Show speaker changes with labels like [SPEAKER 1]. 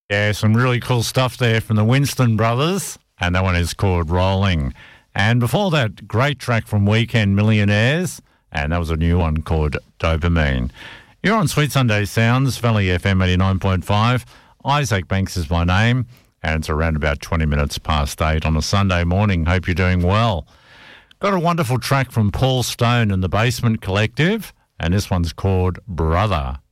[SPEAKER 1] Yeah, some really cool stuff there from the Winston Brothers, and that one is called Rolling. And before that, great track from Weekend Millionaires, and that was a new one called Dopamine. You're on Sweet Sunday Sounds, Valley FM 89.5. Isaac Banks is my name, and it's around about 20 minutes past 8 on a Sunday morning. Hope you're doing well. Got a wonderful track from Paul Stone and the Basement Collective, and this one's called Brother.